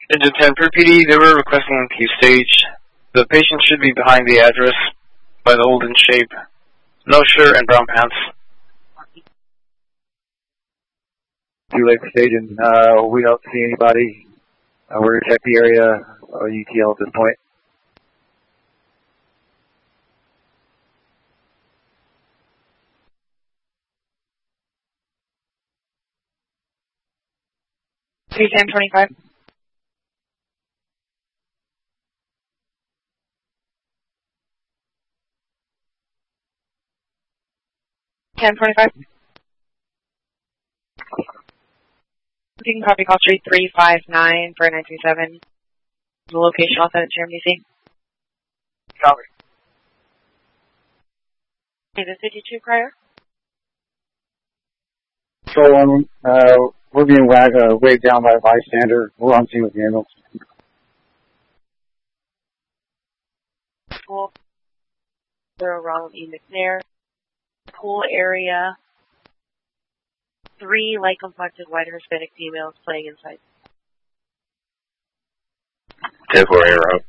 Engine 10 per PD, they were requesting Q stage. The patient should be behind the address by the Holden shape. No shirt and brown pants. Too late for staging. We don't see anybody. We're going to check the area UTL at this point. $310.25. $10.25. You can copy call 3359 for 937. The location I'll send it to your MDC. Copy. Hey, the 52 prior. So we're being waved down by a bystander. We're on scene with the ambulance. Pool. They're Ronald E. McNair. Pool area. 3 light complected white Hispanic females playing inside. 10-4 air route.